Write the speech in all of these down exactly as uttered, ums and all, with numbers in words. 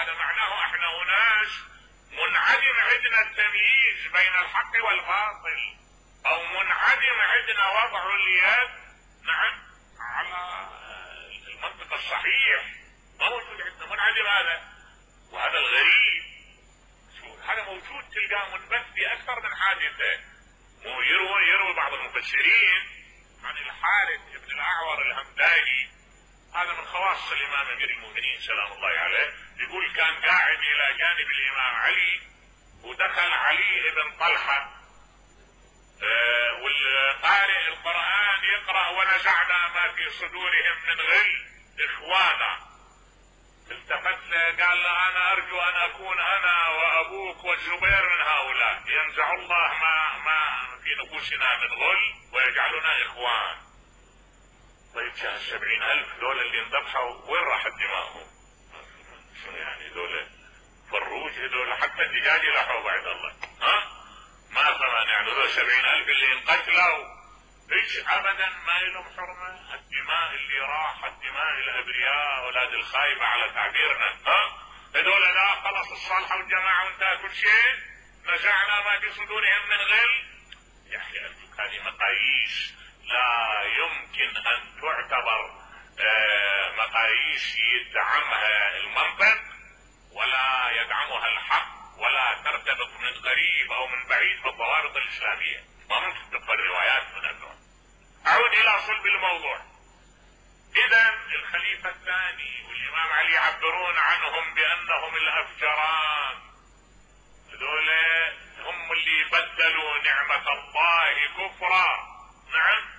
هذا معناه احنا اناس منعدم عندنا التمييز بين الحق والباطل، او منعدم عندنا وضع اليد نعم على المنطق الصحيح، ما موجود عندنا، منعدم هذا. وهذا الغريب، هذا موجود تلقاه منبث في اكثر من حادثه. مو يروي يروي بعض المفسرين عن الحارث ابن الاعور الهمداني، هذا من خواص الامام امير المؤمنين سلام الله عليه، يقول كان قاعد الى جانب الامام علي، ودخل علي ابن طلحه آه والقارئ القرآن يقرأ ونزعنا ما في صدورهم من غل اخوانا. التفت له قال له انا ارجو ان اكون انا وابوك والزبير من هؤلاء، ينزع الله ما ما في نفوسنا من غل ويجعلنا اخوان. طيب جاء السبعين الف دول اللي انذبحوا وين راحت دماؤهم؟ شو يعني دول فروج دول حتى الدجاج لحوا بعد الله، ها ما فهمان يعني دول سبعين الف اللي انقتلوا ايش ابدا ما لهم حرمه. الدماء اللي راحت دماء الابرياء اولاد الخايبه على تعبيرنا، ها هذول لا خلص الصالحه والجماعه وانتهى كل شيء، نزعنا ما في صدورهم من غل. يا اخي هذه مقاييس لا يمكن ان تعتبر آه مقاييس يدعمها المنطق ولا يدعمها الحق ولا ترتبط من قريب او من بعيد بالضوابط الاسلاميه، ما ممكن تقبل روايات من النوع. اعود الى صلب الموضوع. اذا الخليفه الثاني والامام علي يعبرون عنهم بانهم الافجران، هذول هم اللي بدلوا نعمه الله كفرا. نعم،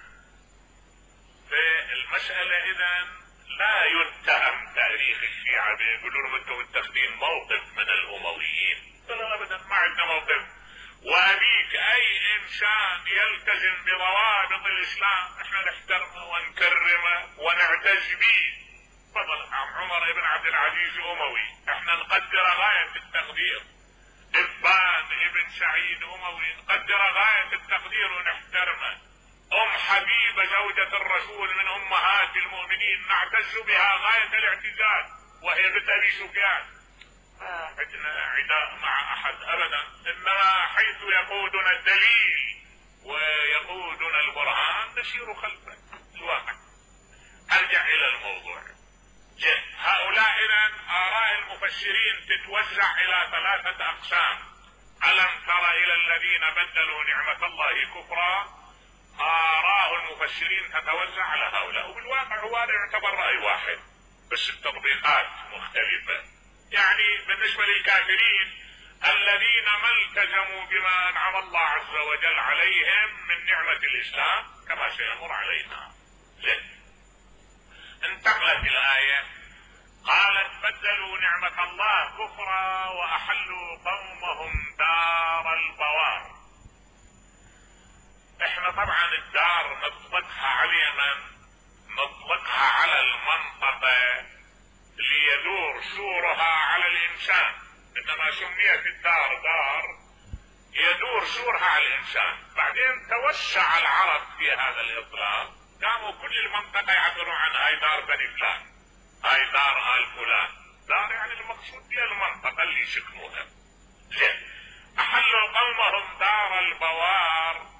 في المساله اذا لا يتهم تاريخ الشيعة بيقولوا لهم انتم متخذين موقف من الامويين، لا ابدا ما عندنا موقف. وابيك اي انسان يلتزم بضوابط الاسلام احنا نحترمه ونكرمه ونعتز به. فضل عمر بن عبد العزيز اموي احنا نقدر غاية التقدير، ابان ابن سعيد اموي نقدر غاية التقدير ونحترمه. ام حبيبة زوجة الرسول من امهات المؤمنين نعتز بها غاية الاعتزاز، وهي بنت ابي سفيان. ما عندنا عداء مع احد ابدا، انما حيث يقودنا الدليل ويقودنا البرهان نسير خلفه الواقع. ارجع الى الموضوع. هؤلاء اذا اراء المفسرين تتوزع الى ثلاثة اقسام. الم تر الى الذين بدلوا نعمة الله كفرا، آراء المفسرين تتوزع على هؤلاء، وبالواقع هو يعتبر رأي واحد بس التطبيقات مختلفة. يعني بالنسبة للكافرين الذين ما التزموا بما أنعم الله عز وجل عليهم من نعمة الإسلام كما سيمر علينا. انتقلت الآية قالت بدلوا نعمة الله كفرا وأحلوا قومهم دار البوار. احنا طبعا الدار نطلقها علينا نطلقها على المنطقة اللي يدور سورها على الانسان، انما سميت الدار دار يدور سورها على الانسان. بعدين توسع العرب في هذا الاطلاق، قاموا كل المنطقة يعبروا عن هاي دار بني فلان، هاي دار آل فلان. دار يعني المقصود بها المنطقة اللي يسكنوها. زين، احلوا قومهم دار البوار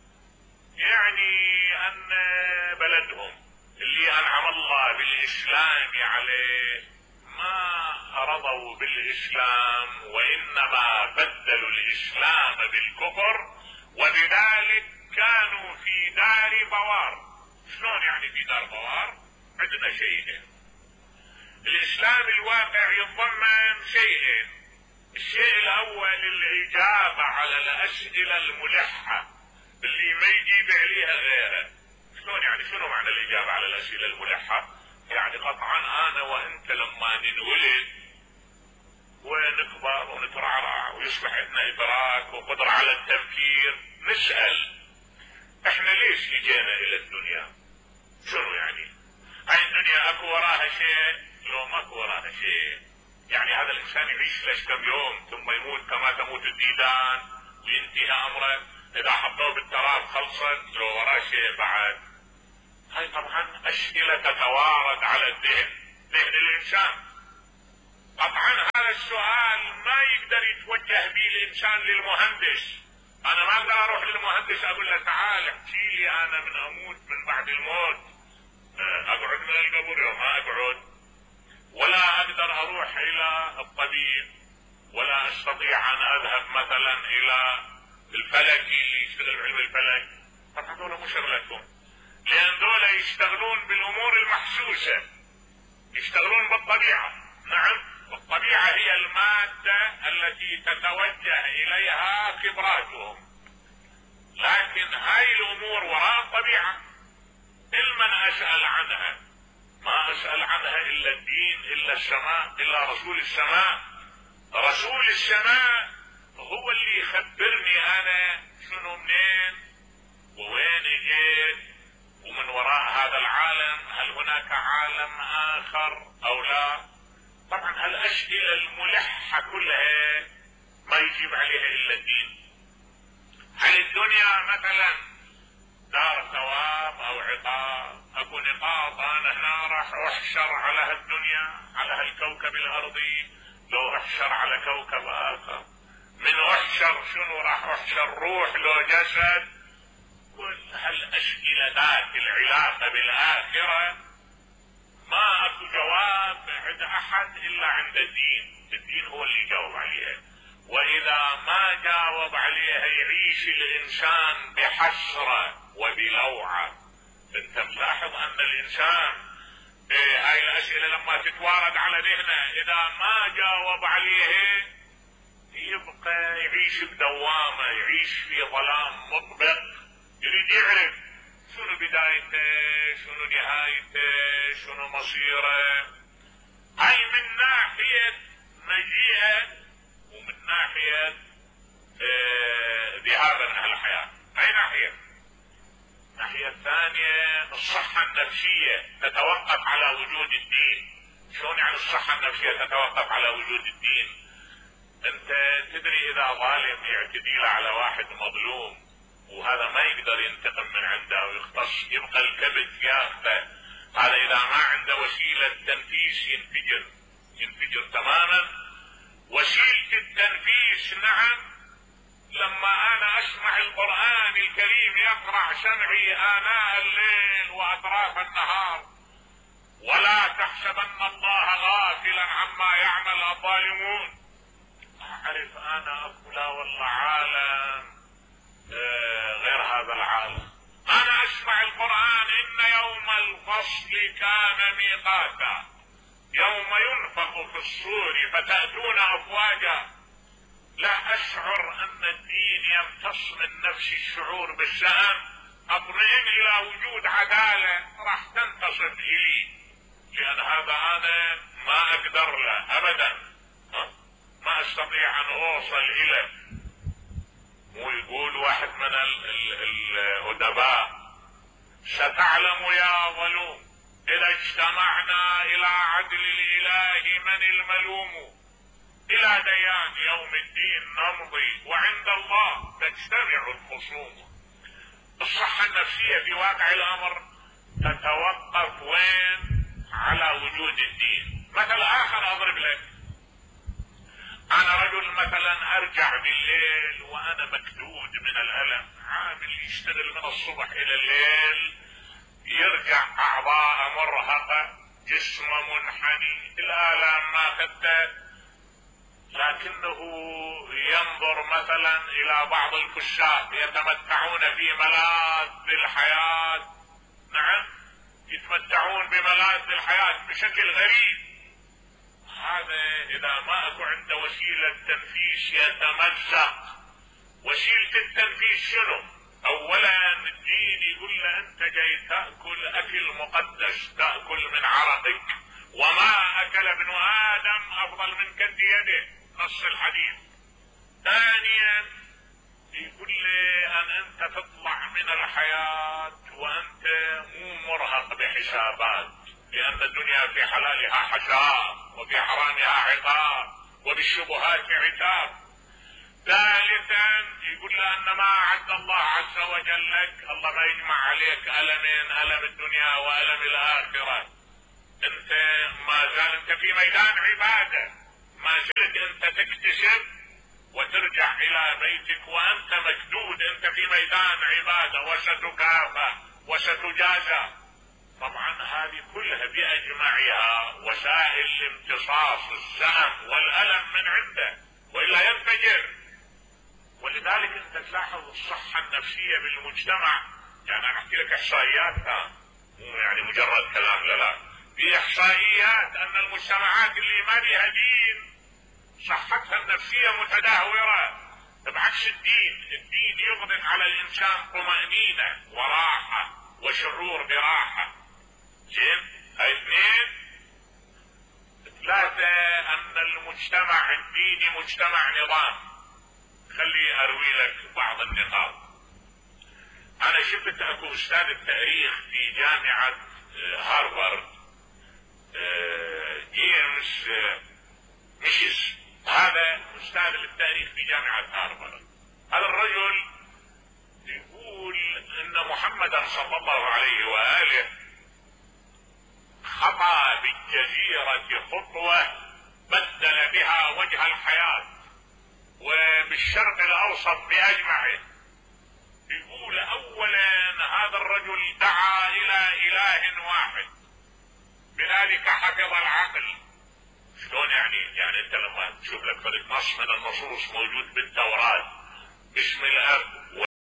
يعني ان بلدهم اللي انعم الله بالاسلام عليه ما رضوا بالاسلام وانما بدلوا الاسلام بالكفر، وبذلك كانوا في دار بوار. شلون يعني في دار بوار؟ عندنا شيئين. الاسلام الواقع يتضمن شيئين. الشيء الاول الاجابة على الاسئلة الملحة اللي ما يجيب عليها غيره. شلون يعني؟ شنو معنى الاجابة على الاسئلة الملحة؟ يعني قطعا انا وانت لما ننولد ونكبر ونترعرع ويصبح عندنا ادراك وقدرة على التفكير نسأل احنا ليش اجينا الى الدنيا؟ شنو يعني؟ هاي الدنيا اكو وراها شيء لو ماكو وراها شيء؟ يعني هذا الانسان يعيش ليش كم يوم ثم يموت كما تموت الديدان وينتهي امره؟ اذا حطوه بالتراب خلصت لو وراه شيء بعد؟ هاي طبعا اسئلة تتوارد على الذهن، ذهن الانسان. طبعا هذا السؤال ما يقدر يتوجه به الانسان للمهندس. انا ما اقدر اروح للمهندس اقول له تعال احكي لي انا من اموت من بعد الموت اقعد من القبر يوم ما اقعد، ولا اقدر اروح الى الطبيب، ولا استطيع ان اذهب مثلا الى الفلكي اللي يشتغل علم الفلك. طبعا دول مو شغلتهم، لان دول يشتغلون بالامور المحسوسه، يشتغلون بالطبيعه. نعم، والطبيعه هي الماده التي تتوجه اليها خبراتهم، لكن هاي الامور وراء الطبيعه المن اسال عنها؟ ما اسال عنها الا الدين، الا السماء، الا رسول السماء. رسول السماء هو اللي يخبرني انا شنو منين ووين اجيت ومن وراء هذا العالم هل هناك عالم اخر او لا. طبعا هالاسئله الملحه كلها ما يجيب عليها الا الدين. هل الدنيا مثلا دار ثواب او عقاب؟ اكو نقاط انا هنا راح احشر على هالدنيا على هالكوكب الارضي، لو احشر على كوكب اخر من احشر شنو راح احشر، روح لو جسد؟ كل هالاسئله ذات العلاقه بالاخره ما اكو جواب عند احد الا عند الدين. الدين هو اللي يجاوب عليها، واذا ما جاوب عليها يعيش الانسان بحسره وبلوعه. انت ملاحظ ان الانسان إيه هاي الاسئله لما تتوارد على ذهنه اذا ما جاوب عليها يبقى يعيش بدوامه، يعيش في ظلام مطبق، يريد يعرف شنو بدايته، شنو نهايته، شنو مصيره. هاي من ناحيه مجيئه، ومن ناحيه اه ذهابا عن الحياه. هاي ناحيه. الناحيه الثانيه الصحه النفسيه تتوقف على وجود الدين. شلون يعني الصحه النفسيه تتوقف على وجود الدين؟ انت تدري اذا ظالم يعتدي على واحد مظلوم وهذا ما يقدر ينتقم من عنده ويختص، يبقى الكبد ياخذه، هذا اذا ما عنده وسيله تنفيس ينفجر ينفجر تماما. وسيله التنفيس نعم، لما انا اسمع القرآن الكريم يقرع سمعي آناء الليل واطراف النهار، ولا تحسبن الله غافلا عما يعمل الظالمون، اعرف انا اكو لا والله عالم آه غير هذا العالم. انا اسمع القرآن ان يوم الفصل كان ميقاتا، يوم ينفخ في الصور فتأتون افواجا. لا اشعر ان الدين يمتص من نفسي الشعور بالشأن، اطمئن الى وجود عدالة راح تنتصف الي، لان هذا انا ما اقدر له ابدا، ما استطيع ان اوصل اليه. مو يقول واحد من الادباء ستعلم يا ظلوم اذا اجتمعنا الى عدل الاله من الملوم، الى ديان يوم الدين نمضي وعند الله تجتمع الخصوم. الصحة النفسية في واقع الامر تتوقف وين؟ على وجود الدين. مثل اخر اضرب لك، انا رجل مثلا ارجع بالليل وانا مكدود من الالم، عامل يشتغل من الصبح الى الليل، يرجع اعضاء مرهقة، جسمه منحني، الالام ما خدته، لكنه ينظر مثلا الى بعض الكشاف يتمتعون في ملاذ الحياة. نعم، يتمتعون بملاذ الحياة بشكل غريب. هذا اذا ما اكو عنده وسيلة تنفيس يتمزق. وسيلة التنفيس شنو؟ اولا الدين يقول له انت جاي تأكل اكل مقدس، تأكل من عرقك، وما اكل ابن ادم افضل من كد يده، نص الحديث. ثانيا يقول لي ان انت تطلع من الحياة وانت مو مرهق بحسابات، لان الدنيا في حلالها حساب وفي حرامها عقاب وبالشبهات عتاب. ثالثا يقول له ان ما اعد الله عز وجل لك، الله ما يجمع عليك المين، الم الدنيا والم الاخره. انت ما زال انت في ميدان عباده، ما زلت انت تكتشف وترجع الى بيتك وانت مكدود، انت في ميدان عبادة وستكافى وستجازى. طبعا هذه كلها باجمعها وسائل لامتصاص السهم والألم من عنده والا ينفجر. ولذلك انت تلاحظ الصحة النفسية بالمجتمع، يعني انا احكي لك احصائيات مو يعني مجرد كلام، لا لا، في احصائيات ان المجتمعات اللي ما بها دين صحتها النفسية متدهورة. بعكس الدين، الدين يضمن على الانسان طمأنينة وراحة وشعور براحة. زين، هاي اثنين. ثلاثة، ان المجتمع الديني مجتمع نظام. خلي اروي لك بعض النقاط. انا شفت اكو استاذ التاريخ في جامعة هارفارد، جيمس ميشيس، هذا استاذ التاريخ في جامعة هارفارد. هذا الرجل يقول ان محمدا صلى الله عليه واله خطا بالجزيرة خطوة بدل بها وجه الحياة وبالشرق الاوسط باجمعه. يقول اولا هذا الرجل دعا الى اله واحد، بذلك حفظ العقل. شلون يعني؟ يعني انت لما تشوف لك فريق نص من النصوص موجود بالتوراة باسم الاب